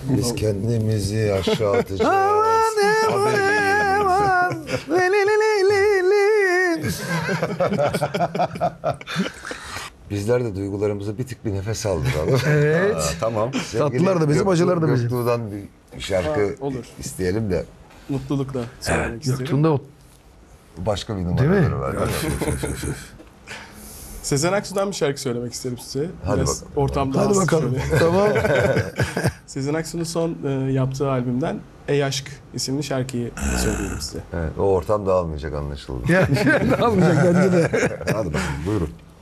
Biz kendimizi aşağıtacağız. Bizler de duygularımızı bir tık bir nefes aldıralım. Evet. Tamam. Tatlılar da bizim, acılar da bizim. Göktuğ'dan bir şarkı olur. isteyelim de Mutlulukla söylemek isterim. Göktuğ'da o... başka bir Değil mi? numaraları var. Sezen Aksu'dan bir şarkı söylemek isterim size. Hadi Biraz bakalım. ortam Hadi dağılsın bakalım. şöyle. Tamam. Sezen Aksu'nun son yaptığı albümden Ey Aşk isimli şarkıyı söylüyorum size. Evet, o ortam dağılmayacak anlaşıldı. Yani ne yapacak bence de. Hadi bakalım buyurun.